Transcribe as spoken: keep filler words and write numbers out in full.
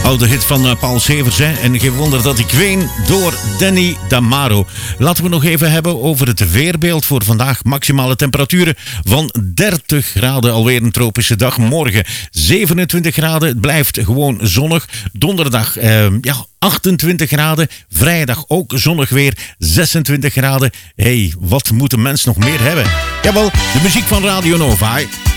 Oude hit van uh, Paul Severs, hè? En geen wonder dat ik ween door Danny Damaro. Laten we nog even hebben over het weerbeeld voor vandaag. Maximale temperaturen van dertig graden. Alweer een tropische dag. Morgen zevenentwintig graden. Het blijft gewoon zonnig. Donderdag uh, ja, achtentwintig graden. Vrijdag ook zonnig weer. zesentwintig graden. Hé, hey, wat moet een mens nog meer hebben? Jawel, de muziek van Radio Nova.